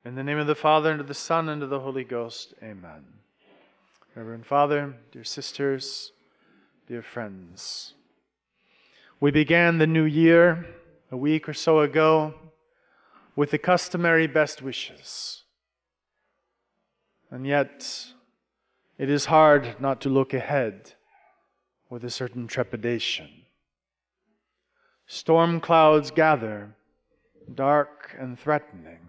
In the name of the Father, and of the Son, and of the Holy Ghost. Amen. Reverend Father, dear sisters, dear friends, we began the new year a week or so ago with the customary best wishes. And yet, it is hard not to look ahead with a certain trepidation. Storm clouds gather, dark and threatening,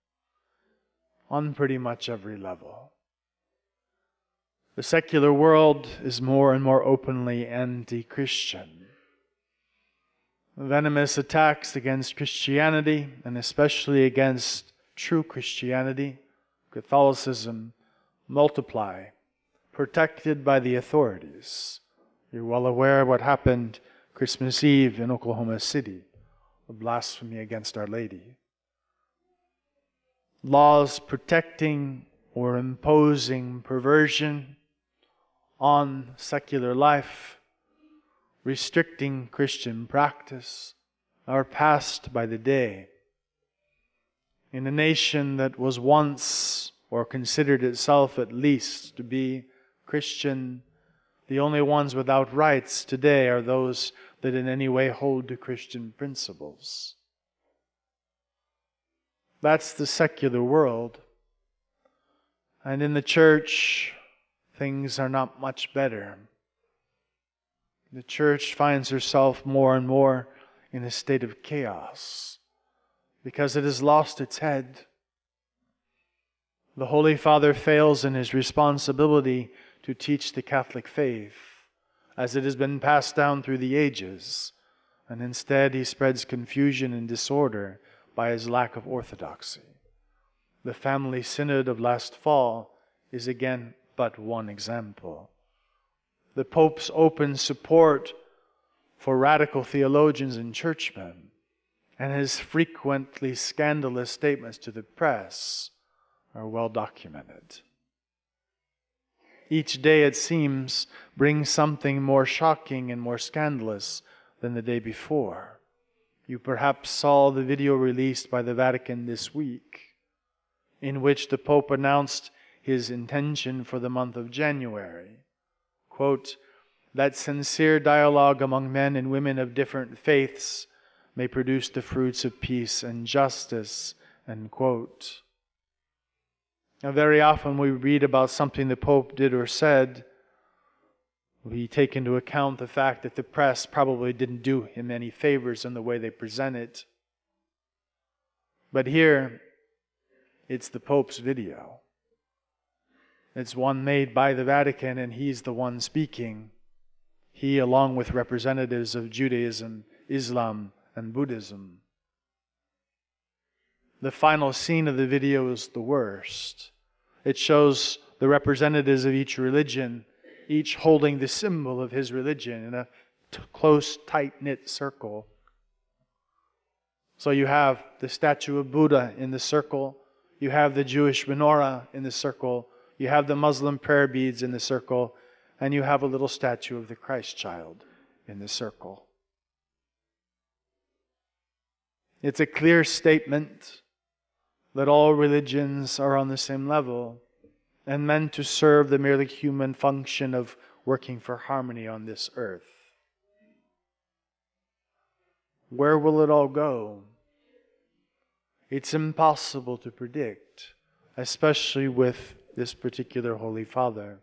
on pretty much every level. The secular world is more and more openly anti-Christian. Venomous attacks against Christianity, and especially against true Christianity, Catholicism, multiply, protected by the authorities. You're well aware of what happened Christmas Eve in Oklahoma City, a blasphemy against Our Lady. Laws protecting or imposing perversion on secular life, restricting Christian practice, are passed by the day. In a nation that was once, or considered itself at least, to be Christian, the only ones without rights today are those that in any way hold to Christian principles. That's the secular world. And in the church, things are not much better. The church finds herself more and more in a state of chaos because it has lost its head. The Holy Father fails in his responsibility to teach the Catholic faith as it has been passed down through the ages, and instead he spreads confusion and disorder by his lack of orthodoxy. The family synod of last fall is again but one example. The Pope's open support for radical theologians and churchmen and his frequently scandalous statements to the press are well documented. Each day, it seems, brings something more shocking and more scandalous than the day before. You perhaps saw the video released by the Vatican this week, in which the Pope announced his intention for the month of January. Quote, that sincere dialogue among men and women of different faiths may produce the fruits of peace and justice, end quote. Now, very often we read about something the Pope did or said, we take into account the fact that the press probably didn't do him any favors in the way they present it. But here, it's the Pope's video. It's one made by the Vatican, and he's the one speaking. He, along with representatives of Judaism, Islam, and Buddhism. The final scene of the video is the worst. It shows the representatives of each religion, each holding the symbol of his religion in a close, tight-knit circle. So you have the statue of Buddha in the circle, you have the Jewish menorah in the circle, you have the Muslim prayer beads in the circle, and you have a little statue of the Christ child in the circle. It's a clear statement that all religions are on the same level and meant to serve the merely human function of working for harmony on this earth. Where will it all go? It's impossible to predict, especially with this particular Holy Father.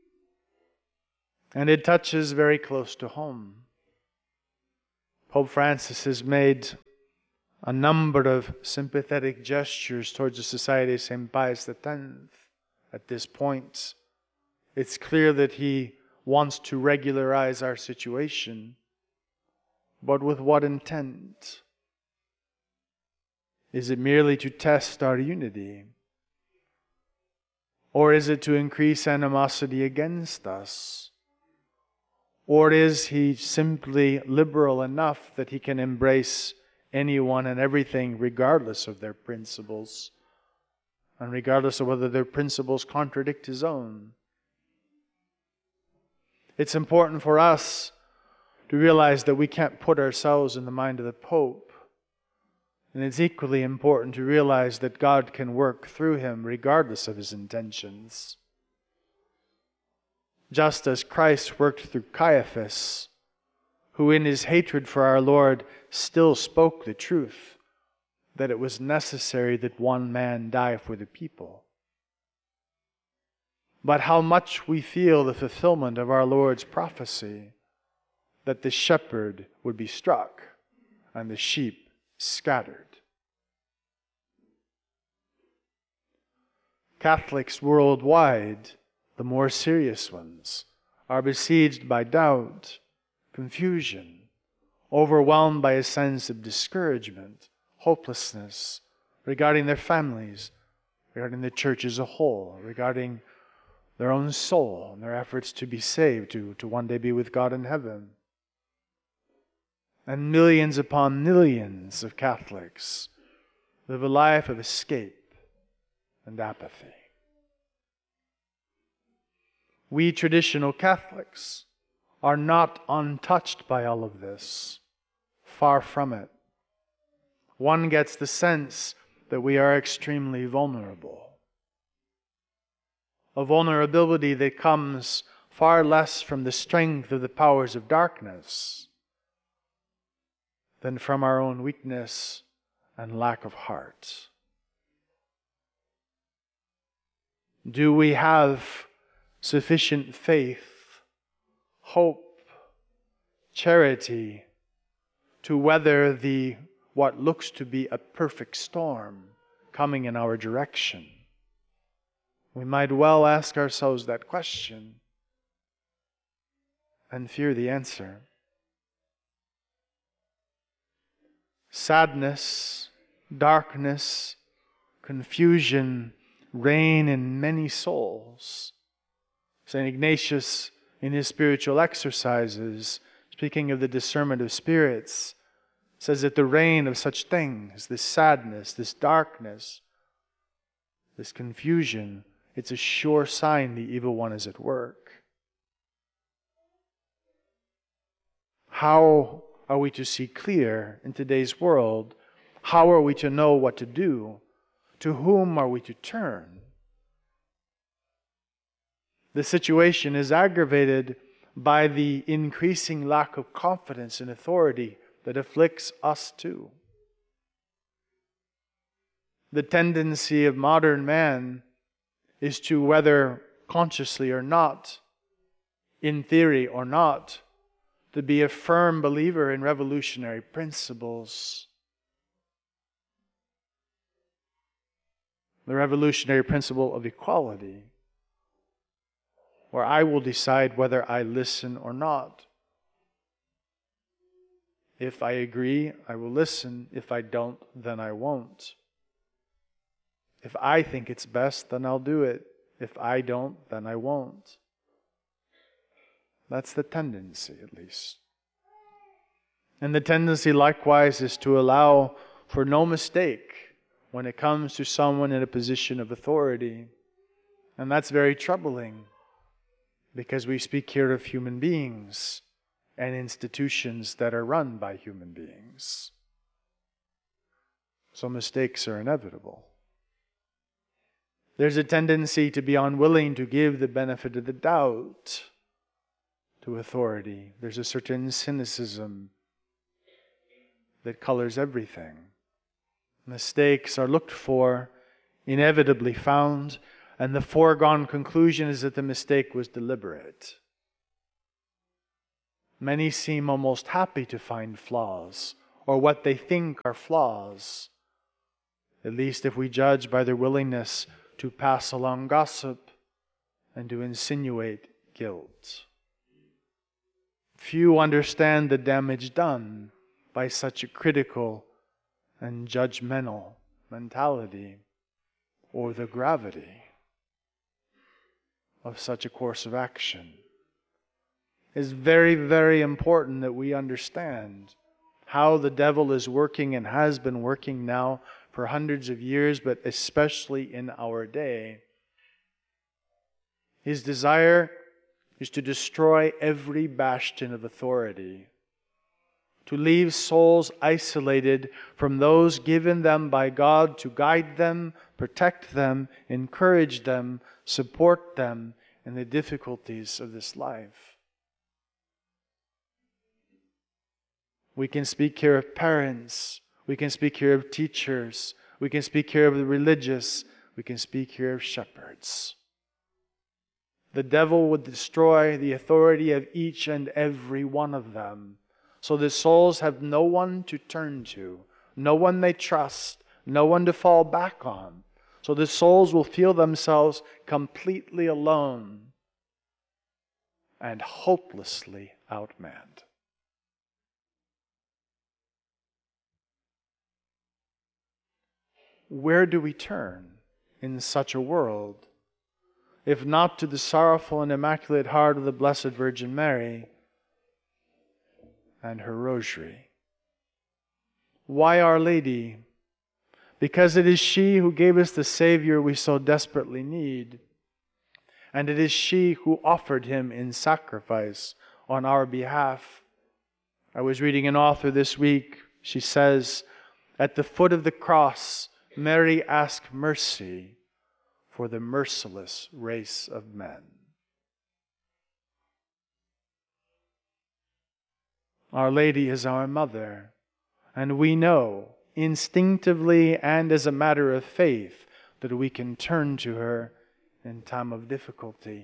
And it touches very close to home. Pope Francis has made a number of sympathetic gestures towards the Society of St. Pius X at this point. It's clear that he wants to regularize our situation. But with what intent? Is it merely to test our unity? Or is it to increase animosity against us? Or is he simply liberal enough that he can embrace anyone and everything regardless of their principles, and regardless of whether their principles contradict his own? It's important for us to realize that we can't put ourselves in the mind of the Pope. And it's equally important to realize that God can work through him regardless of his intentions. Just as Christ worked through Caiaphas, who in his hatred for our Lord still spoke the truth, that it was necessary that one man die for the people. But how much we feel the fulfillment of our Lord's prophecy that the shepherd would be struck and the sheep scattered. Catholics worldwide, the more serious ones, are besieged by doubt, confusion, overwhelmed by a sense of discouragement, hopelessness regarding their families, regarding the church as a whole, regarding their own soul and their efforts to be saved, to one day be with God in heaven. And millions upon millions of Catholics live a life of escape and apathy. We traditional Catholics are not untouched by all of this. Far from it. One gets the sense that we are extremely vulnerable. A vulnerability that comes far less from the strength of the powers of darkness than from our own weakness and lack of heart. Do we have sufficient faith, hope, charity to weather what looks to be a perfect storm coming in our direction? We might well ask ourselves that question and fear the answer. Sadness, darkness, confusion reign in many souls. St. Ignatius, in his spiritual exercises, speaking of the discernment of spirits, says that the reign of such things, this sadness, this darkness, this confusion, it's a sure sign the evil one is at work. How are we to see clear in today's world? How are we to know what to do? To whom are we to turn? The situation is aggravated by the increasing lack of confidence in authority that afflicts us too. The tendency of modern man is to, whether consciously or not, in theory or not, to be a firm believer in revolutionary principles. The revolutionary principle of equality, where I will decide whether I listen or not. If I agree, I will listen. If I don't, then I won't. If I think it's best, then I'll do it. If I don't, then I won't. That's the tendency, at least. And the tendency likewise is to allow for no mistake when it comes to someone in a position of authority. And that's very troubling, because we speak here of human beings and institutions that are run by human beings. So mistakes are inevitable. There's a tendency to be unwilling to give the benefit of the doubt to authority. There's a certain cynicism that colors everything. Mistakes are looked for, inevitably found, and the foregone conclusion is that the mistake was deliberate. Many seem almost happy to find flaws, or what they think are flaws, at least if we judge by their willingness to pass along gossip and to insinuate guilt. Few understand the damage done by such a critical and judgmental mentality, or the gravity of such a course of action. It's very, very important that we understand how the devil is working and has been working now for hundreds of years, but especially in our day. His desire is to destroy every bastion of authority, to leave souls isolated from those given them by God to guide them, protect them, encourage them, support them in the difficulties of this life. We can speak here of parents. We can speak here of teachers. We can speak here of the religious. We can speak here of shepherds. The devil would destroy the authority of each and every one of them, so the souls have no one to turn to, no one they trust, no one to fall back on. So the souls will feel themselves completely alone and hopelessly outmanned. Where do we turn in such a world, if not to the sorrowful and immaculate heart of the Blessed Virgin Mary and her rosary? Why Our Lady? Because it is she who gave us the Savior we so desperately need. And it is she who offered Him in sacrifice on our behalf. I was reading an author this week. She says, at the foot of the cross, Mary asked mercy for the merciless race of men. Our Lady is our mother, and we know instinctively and as a matter of faith that we can turn to her in time of difficulty.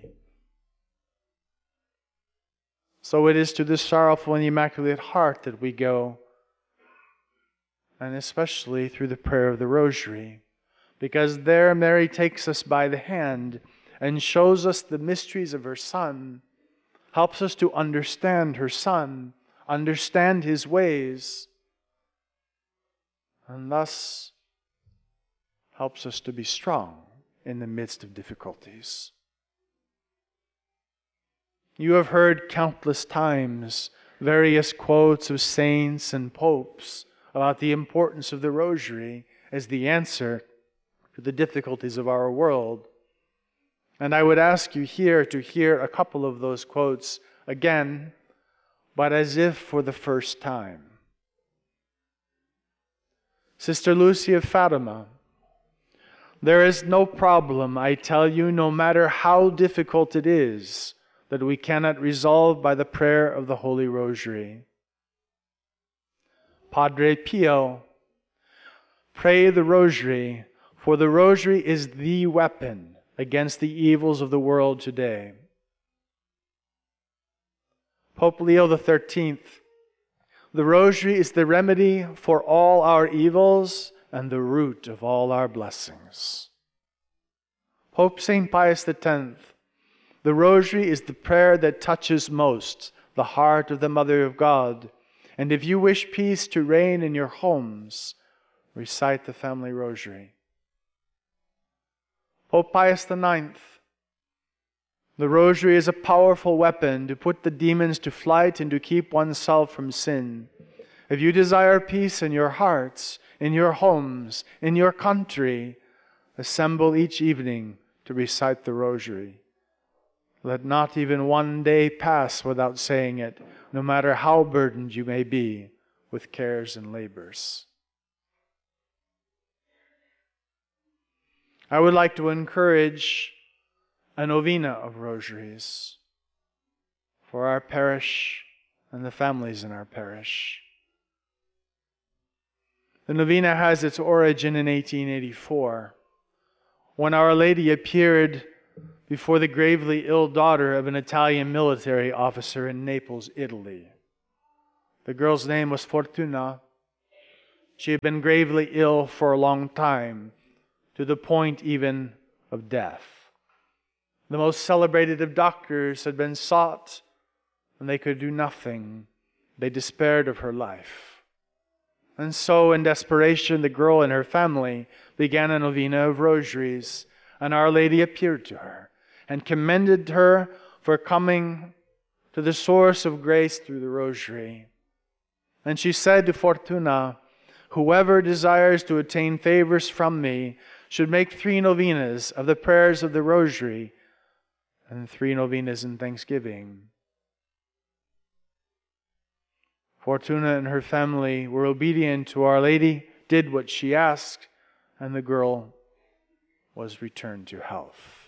So it is to the sorrowful and Immaculate Heart that we go, and especially through the prayer of the Rosary, because there Mary takes us by the hand and shows us the mysteries of her Son, helps us to understand her Son, understand His ways, and thus helps us to be strong in the midst of difficulties. You have heard countless times various quotes of saints and popes about the importance of the Rosary as the answer to the difficulties of our world. And I would ask you here to hear a couple of those quotes again, but as if for the first time. Sister Lucy of Fatima, there is no problem, I tell you, no matter how difficult it is, that we cannot resolve by the prayer of the Holy Rosary. Padre Pio, pray the Rosary, for the Rosary is the weapon against the evils of the world today. Pope Leo XIII, the Rosary is the remedy for all our evils and the root of all our blessings. Pope St. Pius X, the Rosary is the prayer that touches most the heart of the Mother of God. And if you wish peace to reign in your homes, recite the family Rosary. Pope Pius IX, the Rosary is a powerful weapon to put the demons to flight and to keep oneself from sin. If you desire peace in your hearts, in your homes, in your country, assemble each evening to recite the Rosary. Let not even one day pass without saying it, no matter how burdened you may be with cares and labors. I would like to encourage a novena of rosaries for our parish and the families in our parish. The novena has its origin in 1884, when Our Lady appeared before the gravely ill daughter of an Italian military officer in Naples, Italy. The girl's name was Fortuna. She had been gravely ill for a long time, to the point even of death. The most celebrated of doctors had been sought, and they could do nothing. They despaired of her life. And so, in desperation, the girl and her family began a novena of rosaries, and Our Lady appeared to her and commended her for coming to the source of grace through the rosary. And she said to Fortuna, "Whoever desires to attain favors from me should make 3 novenas of the prayers of the rosary and 3 novenas in thanksgiving." Fortuna and her family were obedient to Our Lady, did what she asked, and the girl was returned to health.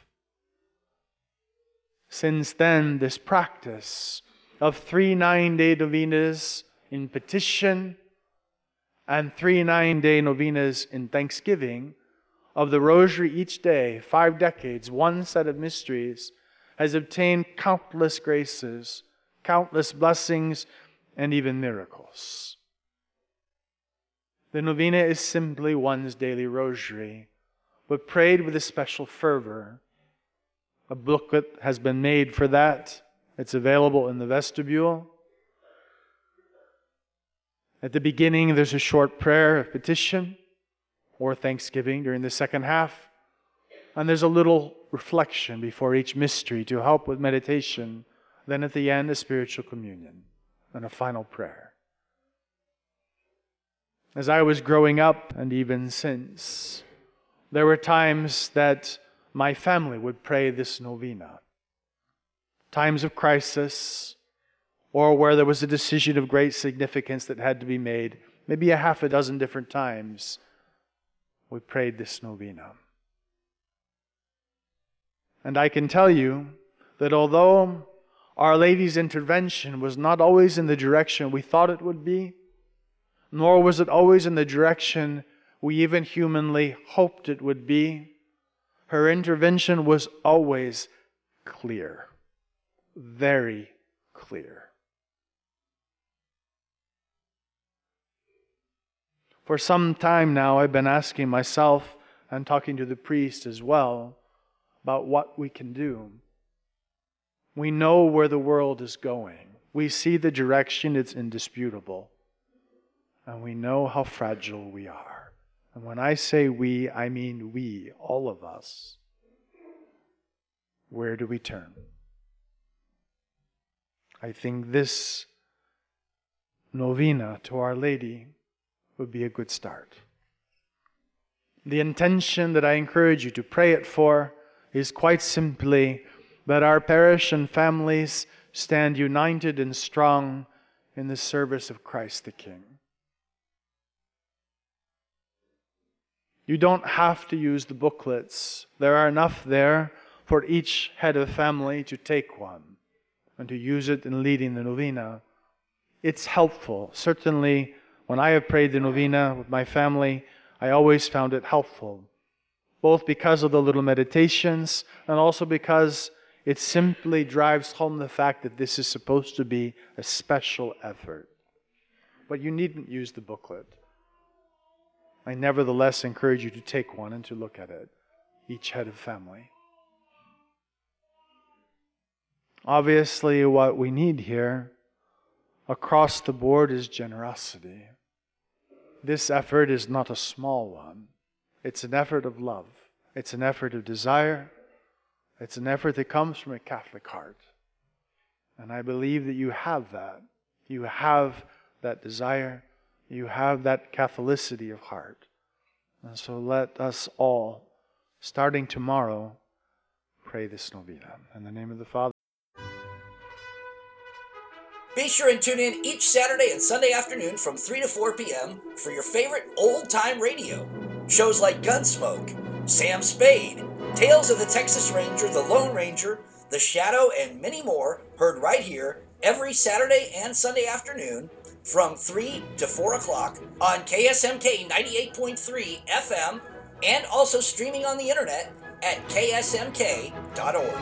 Since then, this practice of 3 9-day novenas in petition and 3 9-day novenas in thanksgiving of the Rosary each day, 5 decades, one set of mysteries, has obtained countless graces, countless blessings, and even miracles. The novena is simply one's daily rosary, but prayed with a special fervor. A booklet has been made for that. It's available in the vestibule. At the beginning, there's a short prayer of petition or thanksgiving during the second half. And there's a little reflection before each mystery to help with meditation. Then at the end, a spiritual communion and a final prayer. As I was growing up, and even since, there were times that my family would pray this novena. Times of crisis, or where there was a decision of great significance that had to be made, maybe a half a dozen different times, we prayed this novena. And I can tell you that although Our Lady's intervention was not always in the direction we thought it would be, nor was it always in the direction we even humanly hoped it would be, her intervention was always clear, very clear. For some time now, I've been asking myself and talking to the priest as well about what we can do. We know where the world is going. We see the direction, it's indisputable. And we know how fragile we are. And when I say we, I mean we, all of us. Where do we turn? I think this novena to Our Lady would be a good start. The intention that I encourage you to pray it for is quite simply that our parish and families stand united and strong in the service of Christ the King. You don't have to use the booklets. There are enough there for each head of family to take one and to use it in leading the novena. It's helpful. Certainly, when I have prayed the novena with my family, I always found it helpful, both because of the little meditations and also because it simply drives home the fact that this is supposed to be a special effort. But you needn't use the booklet. I nevertheless encourage you to take one and to look at it, each head of family. Obviously, what we need here across the board is generosity. This effort is not a small one. It's an effort of love. It's an effort of desire. It's an effort that comes from a Catholic heart. And I believe that you have that. You have that desire. You have that Catholicity of heart. And so let us all, starting tomorrow, pray this novena. In the name of the Father. Be sure and tune in each Saturday and Sunday afternoon from 3 to 4 p.m. for your favorite old-time radio. Shows like Gunsmoke, Sam Spade, Tales of the Texas Ranger, The Lone Ranger, The Shadow, and many more heard right here every Saturday and Sunday afternoon from 3 to 4 o'clock on KSMK 98.3 FM and also streaming on the internet at ksmk.org.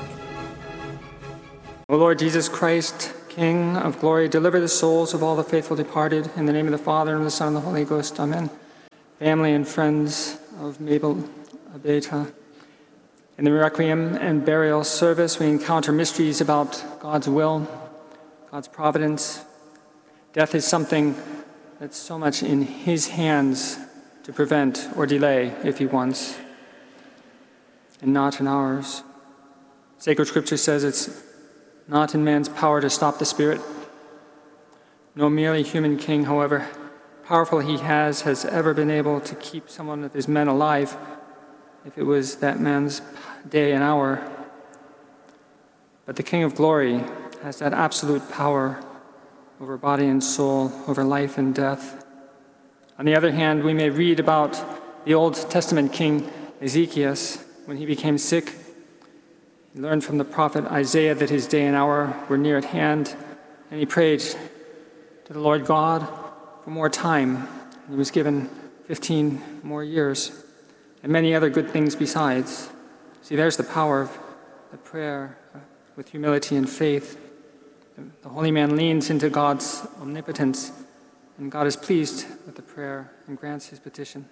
O Lord Jesus Christ, King of glory, deliver the souls of all the faithful departed. In the name of the Father, and of the Son, and of the Holy Ghost. Amen. Family and friends of Mabel Abeta, in the Requiem and burial service, we encounter mysteries about God's will, God's providence. Death is something that's so much in His hands to prevent or delay if He wants, and not in ours. Sacred Scripture says it's not in man's power to stop the Spirit. No merely human king, however powerful he has ever been able to keep someone of his men alive if it was that man's day and hour. But the King of glory has that absolute power over body and soul, over life and death. On the other hand, we may read about the Old Testament king Ezekiel when he became sick. He learned from the prophet Isaiah that his day and hour were near at hand, and he prayed to the Lord God for more time. He was given 15 more years, and many other good things besides. See, there's the power of the prayer with humility and faith. The holy man leans into God's omnipotence, and God is pleased with the prayer and grants his petition.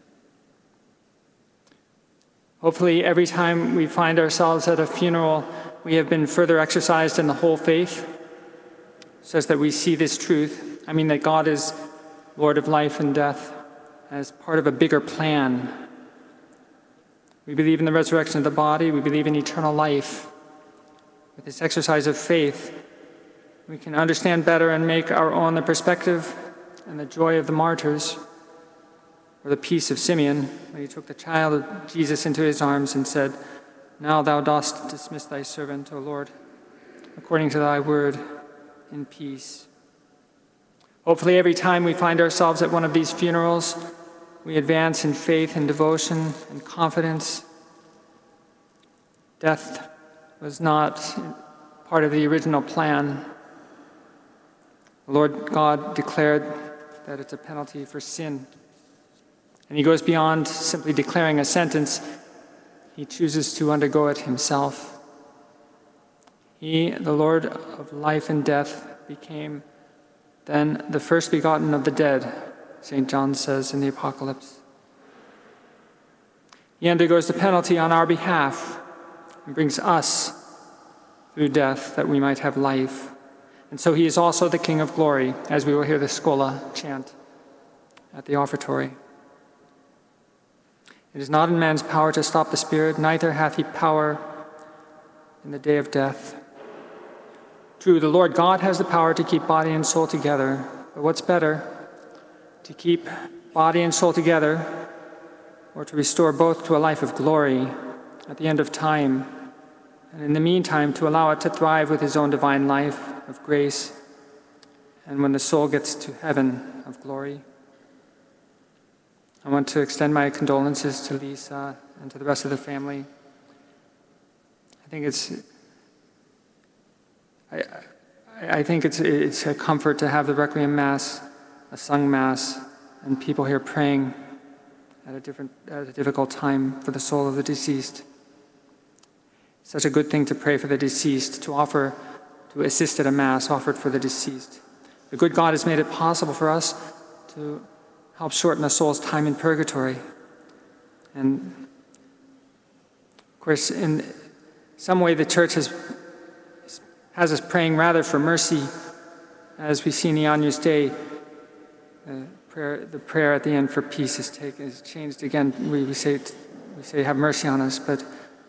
Hopefully, every time we find ourselves at a funeral, we have been further exercised in the whole faith, so that we see this truth. I mean, that God is Lord of life and death as part of a bigger plan. We believe in the resurrection of the body. We believe in eternal life. With this exercise of faith, we can understand better and make our own the perspective and the joy of the martyrs, or the peace of Simeon when he took the child of Jesus into his arms and said, "Now thou dost dismiss thy servant, O Lord, according to thy word, in peace." Hopefully, every time we find ourselves at one of these funerals, we advance in faith and devotion and confidence. Death was not part of the original plan. The Lord God declared that it's a penalty for sin. And he goes beyond simply declaring a sentence. He chooses to undergo it himself. He, the Lord of life and death, became then the first begotten of the dead, St. John says in the Apocalypse. He undergoes the penalty on our behalf and brings us through death that we might have life. And so he is also the King of glory, as we will hear the Schola chant at the offertory. It is not in man's power to stop the Spirit, neither hath he power in the day of death. True, the Lord God has the power to keep body and soul together, but what's better, to keep body and soul together, or to restore both to a life of glory at the end of time, and in the meantime to allow it to thrive with his own divine life of grace, and when the soul gets to heaven of glory. I want to extend my condolences to Lisa and to the rest of the family. I think it's a comfort to have the Requiem Mass, a sung Mass, and people here praying at a difficult time for the soul of the deceased. It's such a good thing to pray for the deceased, to assist at a Mass offered for the deceased. The good God has made it possible for us to help shorten a soul's time in purgatory. And of course, in some way, the Church has us praying rather for mercy, as we see in the Agnus Dei. The prayer at the end for peace is changed again. We say, have mercy on us, but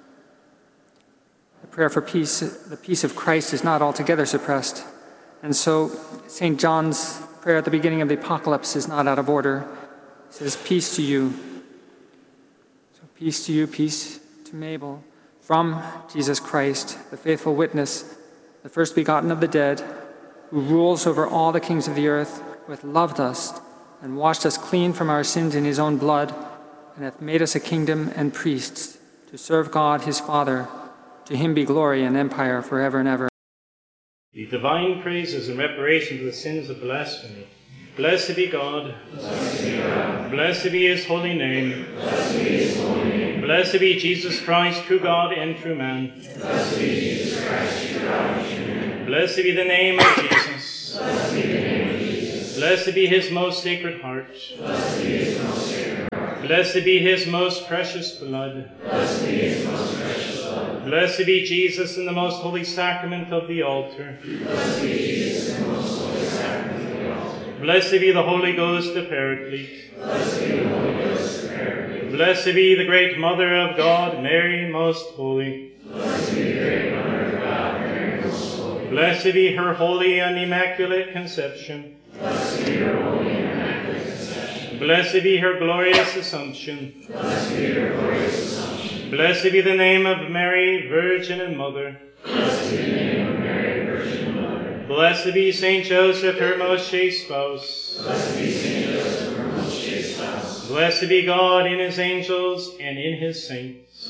the prayer for peace, the peace of Christ, is not altogether suppressed. And so St. John's prayer at the beginning of the Apocalypse is not out of order. It says, "Peace to you." So peace to you, peace to Mabel, from Jesus Christ, the faithful witness, the first begotten of the dead, who rules over all the kings of the earth, who hath loved us and washed us clean from our sins in his own blood, and hath made us a kingdom and priests, to serve God his Father. To him be glory and empire forever and ever. The divine praises and reparation for the sins of blasphemy. Blessed be God. Blessed be God. Blessed be his holy name. Blessed be his holy name. Blessed be Jesus Christ, true God and true man. Blessed be Jesus Christ, true God and true man. Blessed be the name of Jesus. Blessed be the name of Jesus. Blessed be his most sacred heart. Blessed be his most sacred heart. Blessed be his most precious blood. Blessed be his most precious blood. Blessed be Jesus in the most holy sacrament of the altar. Blessed be Jesus in the most holy sacrament of the altar. Blessed be the Holy Ghost, the Paraclete. Blessed be the Holy Ghost, the Paraclete. Blessed be the great Mother of God, Mary most holy. Blessed be the great Mother of God, Mary most holy. Blessed be her holy and immaculate conception. Blessed be her holy and immaculate conception. Blessed be her glorious Assumption. Blessed be her glorious Assumption. Blessed be the name of Mary, Virgin and Mother. Blessed be the name of Mary, Virgin and Mother. Blessed be Saint Joseph, her most chaste spouse. Blessed be God in his angels and in his saints.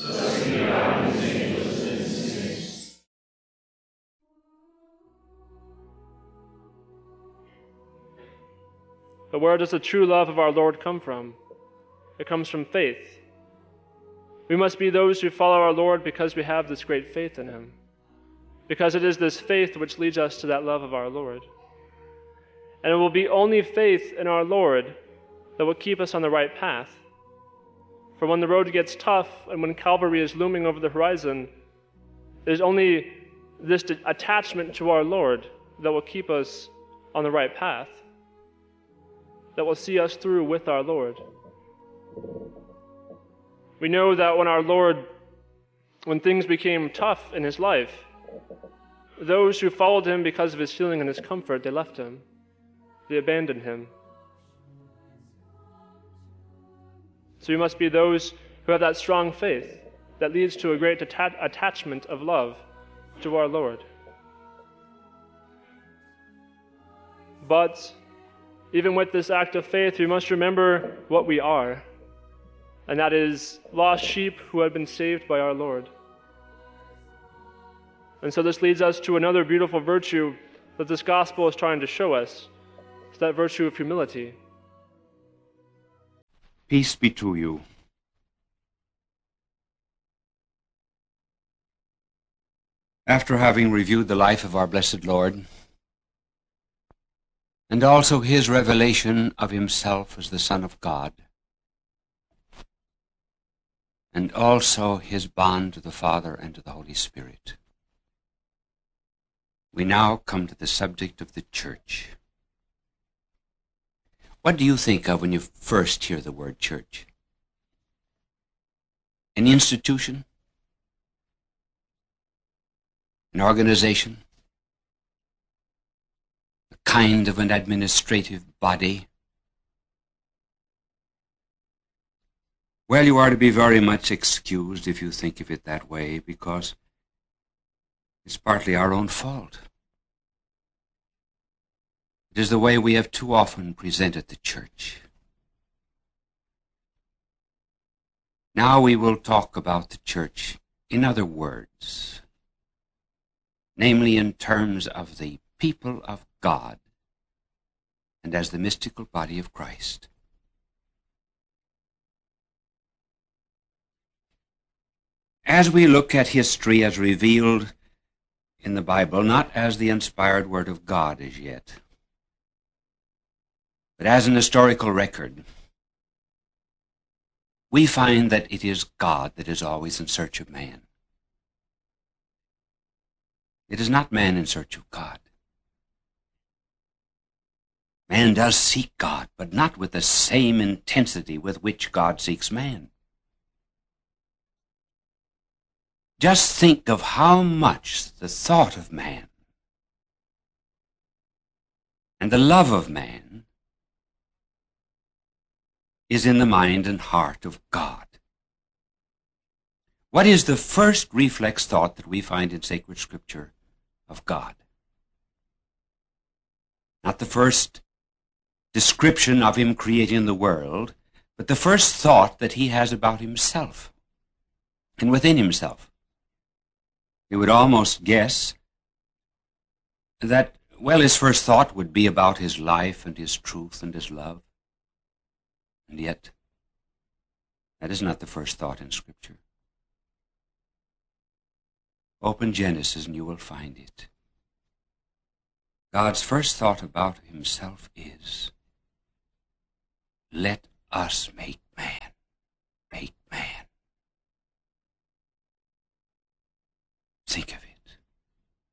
But where does the true love of our Lord come from? It comes from faith. We must be those who follow our Lord because we have this great faith in him. Because it is this faith which leads us to that love of our Lord. And it will be only faith in our Lord that will keep us on the right path. For when the road gets tough and when Calvary is looming over the horizon, it is only this attachment to our Lord that will keep us on the right path, that will see us through with our Lord. We know that when things became tough in his life, those who followed him because of his healing and his comfort, they left him. They abandoned him. So we must be those who have that strong faith that leads to a great attachment of love to our Lord. But even with this act of faith, we must remember what we are, and that is lost sheep who have been saved by our Lord. And so this leads us to another beautiful virtue that this gospel is trying to show us. It's that virtue of humility. Peace be to you. After having reviewed the life of our blessed Lord, and also his revelation of himself as the Son of God, and also his bond to the Father and to the Holy Spirit, we now come to the subject of the church. What do you think of when you first hear the word church? An institution? An organization? A kind of an administrative body? Well, you are to be very much excused if you think of it that way, because it's partly our own fault. It is the way we have too often presented the church. Now we will talk about the church in other words, namely in terms of the people of God and as the mystical body of Christ. As we look at history as revealed in the Bible, not as the inspired Word of God as yet, but as an historical record, we find that it is God that is always in search of man. It is not man in search of God. Man does seek God, but not with the same intensity with which God seeks man. Just think of how much the thought of man and the love of man is in the mind and heart of God. What is the first reflex thought that we find in sacred Scripture of God? Not the first description of him creating the world, but the first thought that he has about himself and within himself. You would almost guess that, well, his first thought would be about his life and his truth and his love. And yet, that is not the first thought in Scripture. Open Genesis and you will find it. God's first thought about himself is, let us make man. Make man. Think of it.